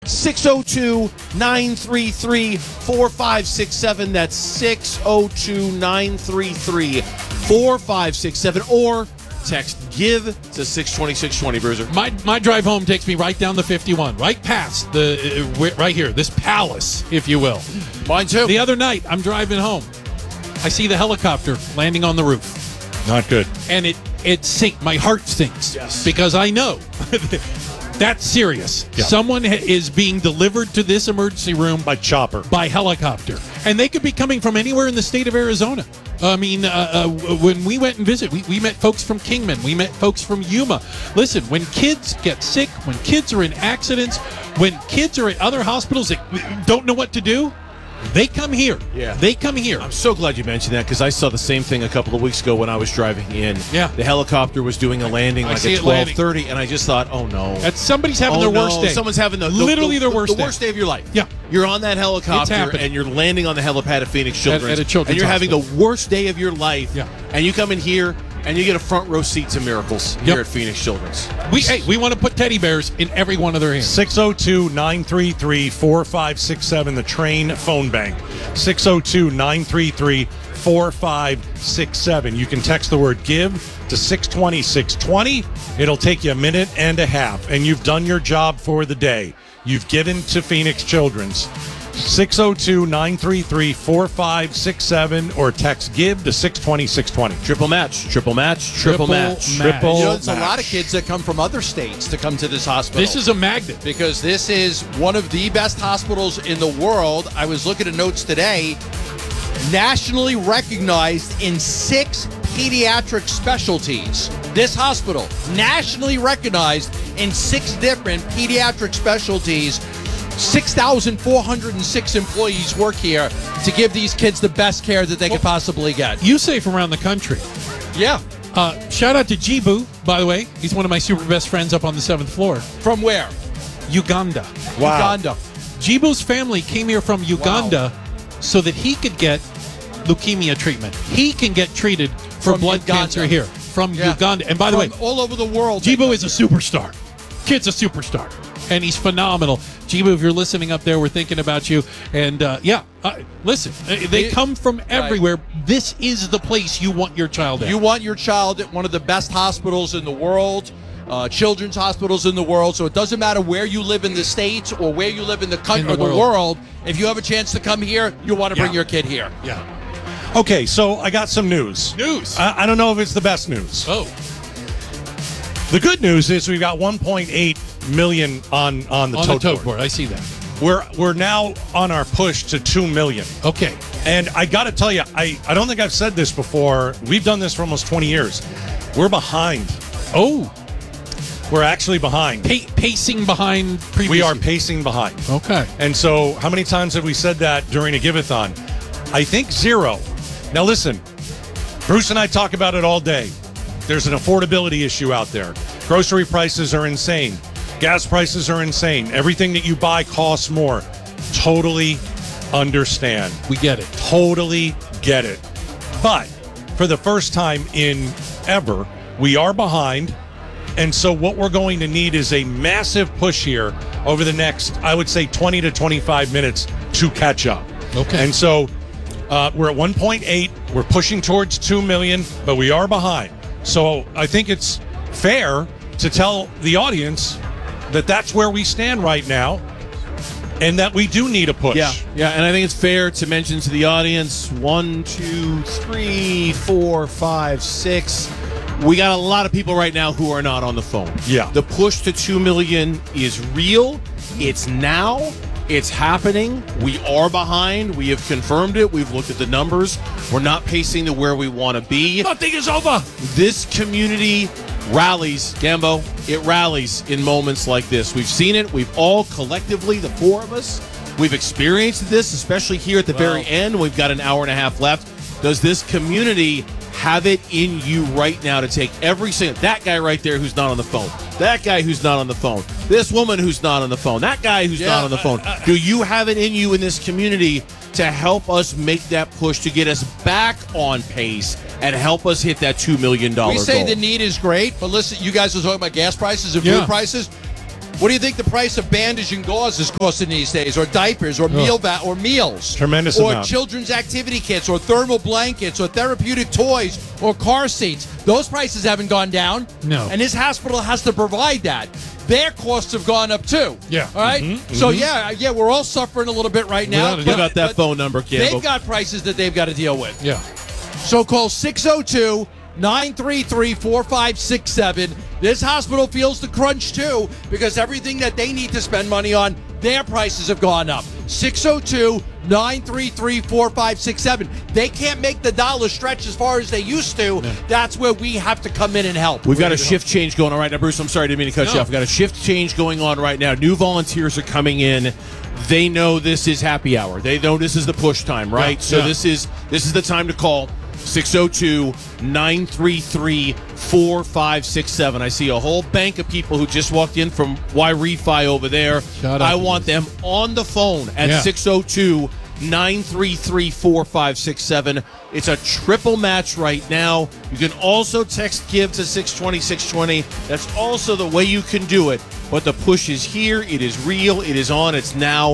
602-933-4567. That's 602-933-4567. Or text GIVE to 620-620, Bruiser. My drive home takes me right down the 51, right past right here, this palace, if you will. Mine too. The other night, I'm driving home. I see the helicopter landing on the roof. Not good. And it sinks. My heart sinks because I know that's serious. Yeah. Someone is being delivered to this emergency room by chopper, by helicopter, and they could be coming from anywhere in the state of Arizona. I mean, when we went and visited, we met folks from Kingman. We met folks from Yuma. Listen, when kids get sick, when kids are in accidents, when kids are at other hospitals that don't know what to do, they come here. Yeah. They come here. I'm so glad you mentioned that, because I saw the same thing a couple of weeks ago when I was driving in. Yeah. The helicopter was doing a landing like at 12:30, and I just thought, oh no. Somebody's having their worst day. Someone's having literally their worst day. The worst day of your life. Yeah. You're on that helicopter, and you're landing on the helipad at Phoenix Children's. At a children's and you're hospital. having the worst day of your life. Yeah. And you come in here, and you get a front row seat to miracles here at Phoenix Children's. We want to put teddy bears in every one of their hands. 602-933-4567, the Train phone bank. 602-933-4567. You can text the word GIVE to 620-620. It'll take you a minute and a half, and you've done your job for the day. You've given to Phoenix Children's. 602-933-4567 or text GIVE to 620-620. Triple match, triple match, triple match. Triple there's a lot of kids that come from other states to come to this hospital. This is a magnet. Because this is one of the best hospitals in the world. I was looking at notes today. Nationally recognized in 6 pediatric specialties. This hospital, nationally recognized in 6 different pediatric specialties. 6,406 employees work here to give these kids the best care that they could possibly get. You say from around the country. Yeah. Shout out to Jibu, by the way. He's one of my super best friends up on the 7th floor. From where? Uganda. Wow. Uganda. Jibu's family came here from Uganda so that he could get leukemia treatment. He can get treated for From blood Uganda. cancer here from Uganda. And by the way, all over the world. Jibu is a superstar. Kid's a superstar. And he's phenomenal. Jibu, if you're listening up there, we're thinking about you. And listen, they come from everywhere. This is the place you want your child at. You want your child at one of the best hospitals in the world, children's hospitals in the world. So it doesn't matter where you live in the States or where you live in the country or the world. If you have a chance to come here, you want to bring your kid here. Yeah. Okay, so I got some news. I don't know if it's the best news. Oh. The good news is we've got 1.8 million on the tote board. I see that. We're now on our push to 2 million. Okay. And I got to tell you, I don't think I've said this before. We've done this for almost 20 years. We're behind. Oh. We're actually behind. Pacing behind previously. We are pacing behind. Okay. And so how many times have we said that during a give-a-thon? I think 0. Now listen, Bruce and I talk about it all day. There's an affordability issue out there. Grocery prices are insane. Gas prices are insane. Everything that you buy costs more. Totally understand. We get it. Totally get it. But for the first time in ever, we are behind. And so what we're going to need is a massive push here over the next, I would say, 20 to 25 minutes to catch up. Okay. And so we're at 1.8. We're pushing towards 2 million, but we are behind. So I think it's fair to tell the audience that that's where we stand right now. And that we do need a push. Yeah, and I think it's fair to mention to the audience 1, 2, 3, 4, 5, 6. We got a lot of people right now who are not on the phone. Yeah. The push to 2 million is real. It's now. It's happening. We are behind. We have confirmed it. We've looked at the numbers. We're not pacing to where we want to be. Nothing is over. This community rallies, Gambo. It rallies in moments like this. We've seen it. We've all collectively, the four of us, we've experienced this, especially here at the very end. We've got an hour and a half left. Does this community have it in you right now to take every single, that guy right there who's not on the phone, that guy who's not on the phone, this woman who's not on the phone, that guy who's not on the phone? Do you have it in you in this community to help us make that push to get us back on pace and help us hit that $2 million goal? We say the need is great, but listen, you guys are talking about gas prices and food prices. What do you think the price of bandage and gauze is costing these days, or diapers, or meals? Tremendous or amount. Children's activity kits, or thermal blankets, or therapeutic toys, or car seats. Those prices haven't gone down. No. And this hospital has to provide that. Their costs have gone up too. Yeah. All right. So yeah, we're all suffering a little bit right now. Give out that phone number, Campbell. They've got prices that they've got to deal with. Yeah. So call 602-933-4567. This hospital feels the crunch too, because everything that they need to spend money on, their prices have gone up. 602-933-4567. They can't make the dollar stretch as far as they used to. Yeah. That's where we have to come in and help. We've got a shift change going on right now. Bruce, I'm sorry, I didn't mean to cut you off. We've got a shift change going on right now. New volunteers are coming in. They know this is happy hour. They know this is the push time, right? This is the time to call. 602-933-4567. I see a whole bank of people who just walked in from Y-Refi over there. I want them on the phone at 602-933-4567. It's a triple match right now. You can also text GIVE to 620-620. That's also the way you can do it. But the push is here. It is real. It is on. It's now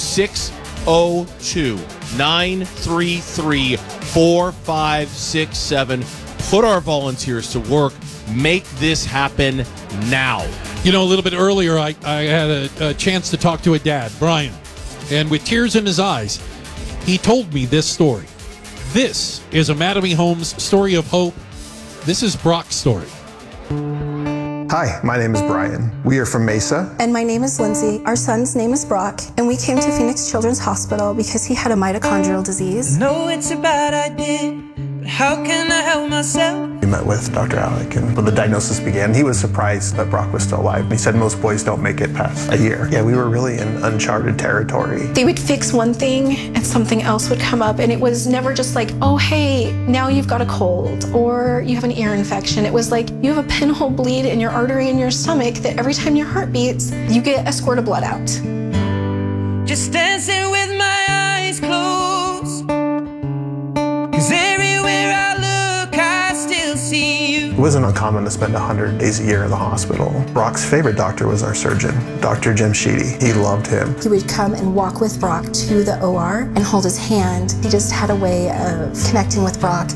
602-933-4567. Put our volunteers to work. Make this happen now. You know, a little bit earlier, I had a chance to talk to a dad, Brian, and with tears in his eyes, he told me this story. This is a Mattamy Homes story of hope. This is Brock's story. Hi, my name is Brian. We are from Mesa. And my name is Lindsay. Our son's name is Brock, and we came to Phoenix Children's Hospital because he had a mitochondrial disease. I know it's a bad idea, but how can I help myself? We met with Dr. Alec, and when the diagnosis began, he was surprised that Brock was still alive. He said most boys don't make it past a year. Yeah, we were really in uncharted territory. They would fix one thing and something else would come up, and it was never just like, oh, hey, now you've got a cold or you have an ear infection. It was like you have a pinhole bleed in your artery in your stomach that every time your heart beats, you get a squirt of blood out. Just dancing with my eyes closed, 'cause everywhere I look, I still see you. It wasn't uncommon to spend 100 days a year in the hospital. Brock's favorite doctor was our surgeon, Dr. Jim Sheedy. He loved him. He would come and walk with Brock to the OR and hold his hand. He just had a way of connecting with Brock.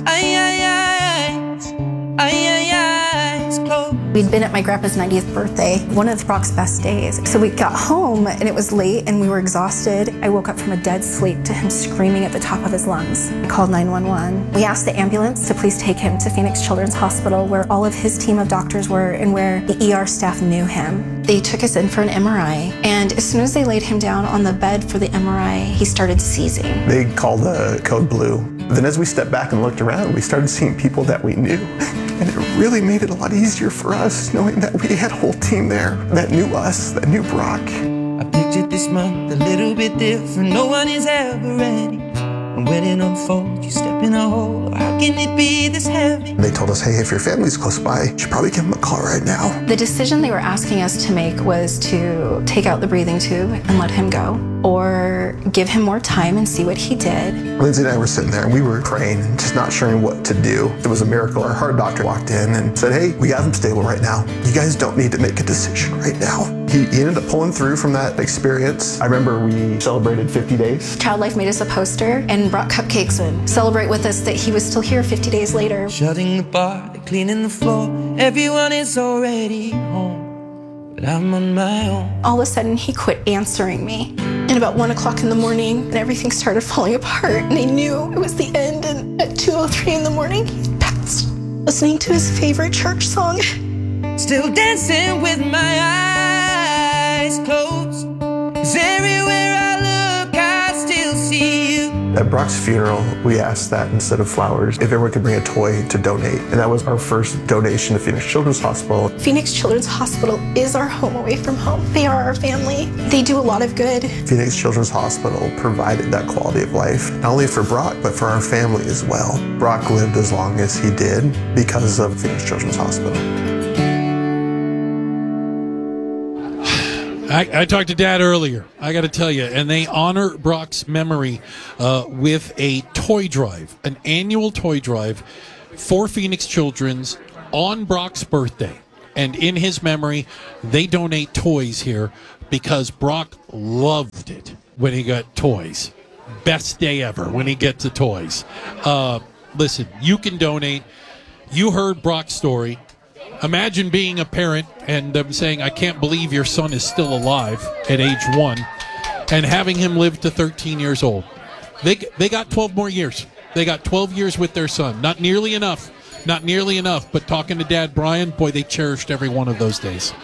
We'd been at my grandpa's 90th birthday, one of Brock's best days. So we got home and it was late and we were exhausted. I woke up from a dead sleep to him screaming at the top of his lungs. I called 911. We asked the ambulance to please take him to Phoenix Children's Hospital, where all of his team of doctors were and where the ER staff knew him. They took us in for an MRI, and as soon as they laid him down on the bed for the MRI, he started seizing. They called the code blue. Then as we stepped back and looked around, we started seeing people that we knew. And it really made it a lot easier for us knowing that we had a whole team there that knew us, that knew Brock. I pictured this month a little bit different. No one is ever ready. And when it unfolds, you step in a hole. How can it be this heavy? They told us, hey, if your family's close by, you should probably give them a call right now. The decision they were asking us to make was to take out the breathing tube and let him go, or give him more time and see what he did. Lindsay and I were sitting there and we were praying and just not sure what to do. It was a miracle. Our heart doctor walked in and said, hey, we have him stable right now. You guys don't need to make a decision right now. He ended up pulling through from that experience. I remember we celebrated 50 days. Child Life made us a poster and brought cupcakes and celebrate with us that he was still here 50 days later. Shutting the bar, cleaning the floor. Everyone is already home, but I'm on my own. All of a sudden, he quit answering me. And about 1 o'clock in the morning, and everything started falling apart. And they knew it was the end. And at 2:03 in the morning, he passed. Listening to his favorite church song. Still dancing with my eyes closed. 'Cause everywhere I look, I still see you. At Brock's funeral, we asked that instead of flowers, if everyone could bring a toy to donate. And that was our first donation to Phoenix Children's Hospital. Phoenix Children's Hospital is our home away from home. They are our family. They do a lot of good. Phoenix Children's Hospital provided that quality of life, not only for Brock, but for our family as well. Brock lived as long as he did because of Phoenix Children's Hospital. I talked to Dad earlier. I got to tell you, and they honor Brock's memory with a toy drive, an annual toy drive for Phoenix Children's on Brock's birthday. And in his memory, they donate toys here because Brock loved it when he got toys. Best day ever when he gets the toys. Listen, you can donate. You heard Brock's story. Imagine being a parent and them saying, I can't believe your son is still alive at age 1, and having him live to 13 years old. They got 12 more years. They got 12 years with their son. Not nearly enough. But talking to Dad Brian, boy, they cherished every one of those days.